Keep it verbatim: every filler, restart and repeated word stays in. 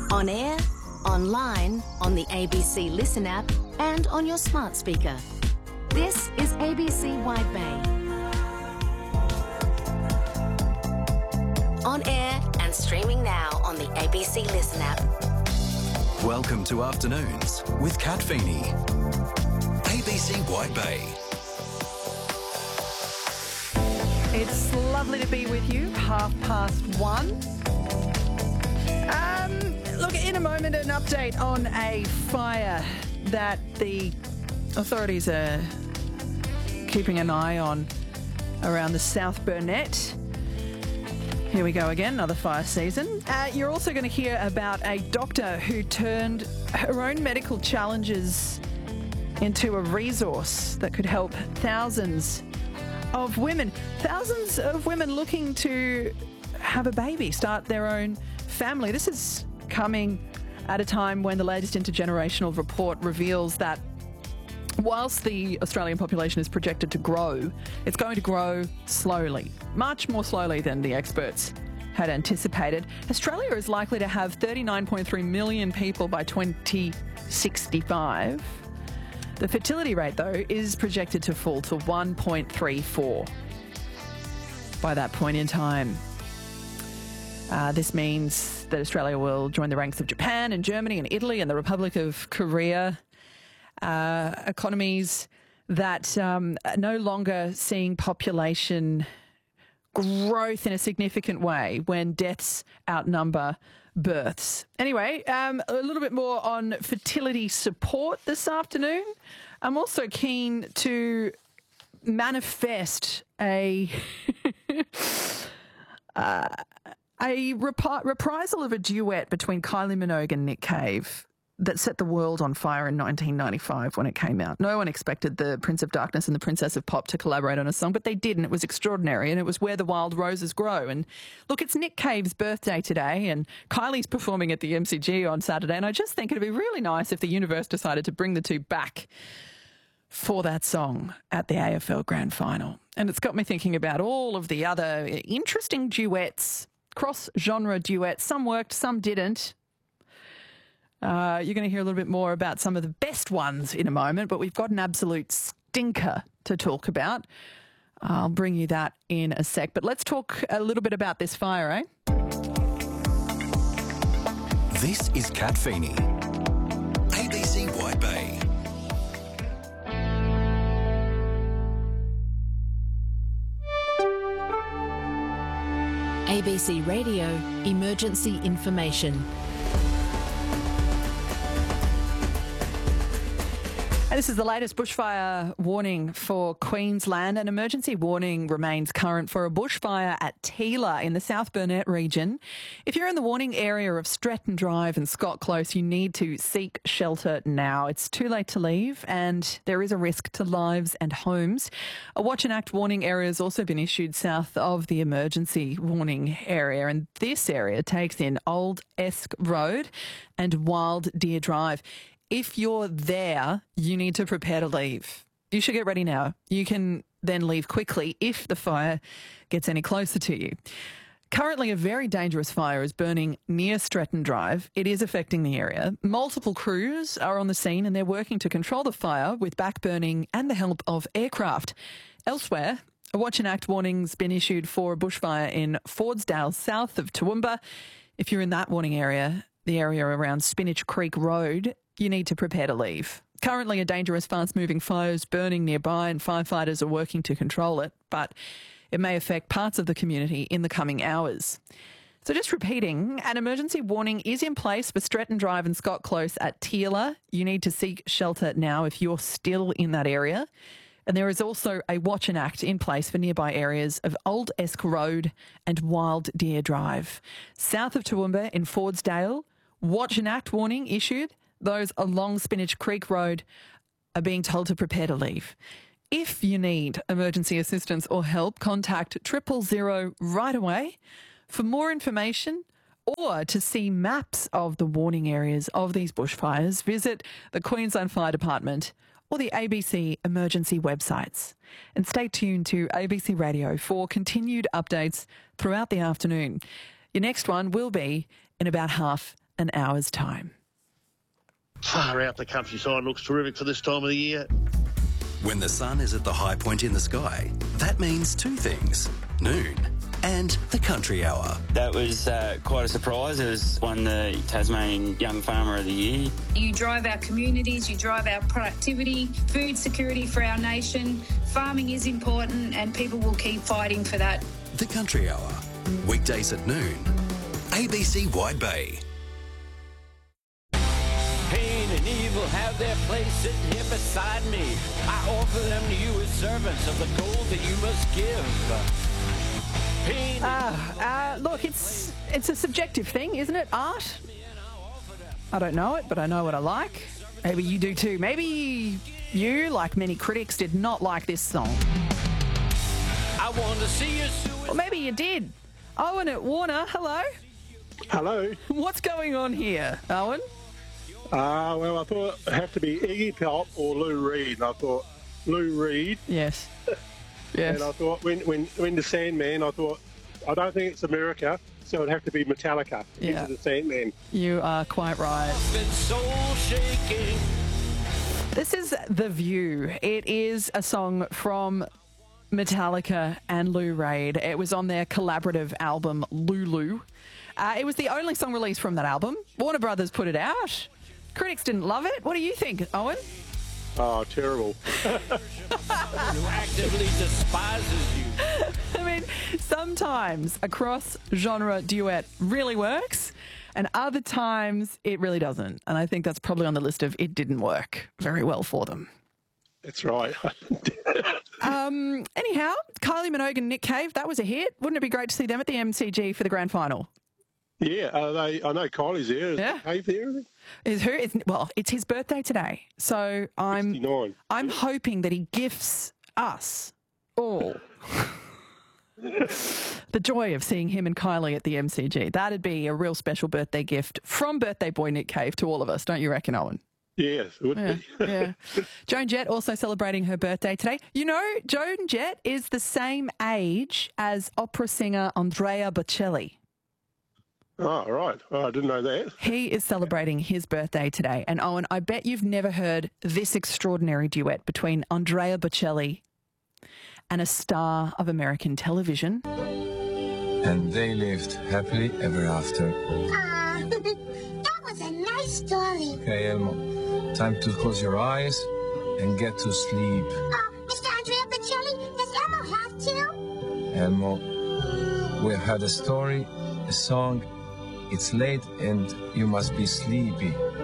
On air, online, on the A B C Listen app and on your smart speaker. This is A B C Wide Bay. On air and streaming now on the A B C Listen app. Welcome to Afternoons with Kat Feeney. A B C Wide Bay. It's lovely to be with you, half past one. Um, look, in a moment, an update on a fire that the authorities are keeping an eye on around the South Burnett. Here we go again, another fire season. Uh, you're also going to hear about a doctor who turned her own medical challenges into a resource that could help thousands of women. Thousands of women looking to have a baby, start their own family. This is coming at a time when the latest intergenerational report reveals that whilst the Australian population is projected to grow, it's going to grow slowly, much more slowly than the experts had anticipated. Australia is likely to have thirty-nine point three million people by twenty sixty-five. The fertility rate, though, is projected to fall to one point three four by that point in time. Uh, this means that Australia will join the ranks of Japan and Germany and Italy and the Republic of Korea, uh, economies that um, are no longer seeing population growth in a significant way when deaths outnumber births. Anyway, um, a little bit more on fertility support this afternoon. I'm also keen to manifest a uh, a rep- reprisal of a duet between Kylie Minogue and Nick Cave that set the world on fire in nineteen ninety-five when it came out. No one expected the Prince of Darkness and the Princess of Pop to collaborate on a song, but they did, and it was extraordinary, and it was Where the Wild Roses Grow. And look, it's Nick Cave's birthday today, and Kylie's performing at the M C G on Saturday, and I just think it'd be really nice if the universe decided to bring the two back for that song at the A F L Grand Final. And it's got me thinking about all of the other interesting duets, cross-genre duets. Some worked, some didn't. Uh, you're going to hear a little bit more about some of the best ones in a moment, but we've got an absolute stinker to talk about. I'll bring you that in a sec. But let's talk a little bit about this fire, eh? This is Kat Feeney. A B C Wide Bay. A B C Radio Emergency Information. And this is the latest bushfire warning for Queensland. An emergency warning remains current for a bushfire at Teela in the South Burnett region. If you're in the warning area of Stretton Drive and Scott Close, you need to seek shelter now. It's too late to leave and there is a risk to lives and homes. A Watch and Act warning area has also been issued south of the emergency warning area, and this area takes in Old Esk Road and Wild Deer Drive. If you're there, you need to prepare to leave. You should get ready now. You can then leave quickly if the fire gets any closer to you. Currently, a very dangerous fire is burning near Stretton Drive. It is affecting the area. Multiple crews are on the scene and they're working to control the fire with backburning and the help of aircraft. Elsewhere, a Watch and Act warning's been issued for a bushfire in Fordsdale, south of Toowoomba. If you're in that warning area, the area around Spinach Creek Road, you need to prepare to leave. Currently, a dangerous, fast-moving fire is burning nearby and firefighters are working to control it, but it may affect parts of the community in the coming hours. So just repeating, an emergency warning is in place for Stretton Drive and Scott Close at Teela. You need to seek shelter now if you're still in that area. And there is also a Watch and Act in place for nearby areas of Old Esk Road and Wild Deer Drive. South of Toowoomba in Fordsdale, Watch and Act warning issued. Those along Spinach Creek Road are being told to prepare to leave. If you need emergency assistance or help, contact triple zero right away. For more information or to see maps of the warning areas of these bushfires, visit the Queensland Fire Department or the A B C emergency websites. And stay tuned to A B C Radio for continued updates throughout the afternoon. Your next one will be in about half an hour's time. Far out, the countryside looks terrific for this time of the year. When the sun is at the high point in the sky, that means two things: noon and the country hour. That was uh, quite a surprise. It was won the Tasmanian Young Farmer of the Year. You drive our communities, you drive our productivity, food security for our nation. Farming is important and people will keep fighting for that. The country hour, weekdays at noon. A B C Wide Bay. Pain and evil have their place sitting here beside me. I offer them to you as servants of the gold that you must give. Pain Ah, uh, look, it's it's a subjective thing, isn't it? Art? I don't know it, but I know what I like. Maybe you do too. Maybe you, like many critics, did not like this song. I want to see you suicide. Or maybe you did. Owen at Warner, hello. Hello. What's going on here, Owen? Uh, well, I thought it'd have to be Iggy Pop or Lou Reed. And I thought Lou Reed. Yes. Yes. And I thought when, when, when the Sandman, I thought, I don't think it's America, so it'd have to be Metallica. Yeah. Into the Sandman. You are quite right. Been soul shaking. This is The View. It is a song from Metallica and Lou Reed. It was on their collaborative album, Lulu. Uh, it was the only song released from that album. Warner Brothers put it out. Critics didn't love it. What do you think, Owen? Oh, terrible. Who actively despises you. I mean, sometimes a cross-genre duet really works, and other times it really doesn't. And I think that's probably on the list of it didn't work very well for them. That's right. um, anyhow, Kylie Minogue and Nick Cave, that was a hit. Wouldn't it be great to see them at the M C G for the grand final? Yeah, uh, they, I know Kylie's there. Is Yeah. Cave there? Is who? It's, well, it's his birthday today, so I'm sixty-nine. I'm hoping that he gifts us all the joy of seeing him and Kylie at the M C G. That'd be a real special birthday gift from birthday boy Nick Cave to all of us, don't you reckon, Owen? Yes, it would Yeah, be. yeah. Joan Jett also celebrating her birthday today. You know, Joan Jett is the same age as opera singer Andrea Bocelli. Oh, right. Oh, I didn't know that. He is celebrating his birthday today. And Owen, I bet you've never heard this extraordinary duet between Andrea Bocelli and a star of American television. And they lived happily ever after. Ah, that was a nice story. Okay, Elmo, time to close your eyes and get to sleep. Uh, Mister Andrea Bocelli, does Elmo have to? Elmo, we've had a story, a song. It's late and you must be sleepy.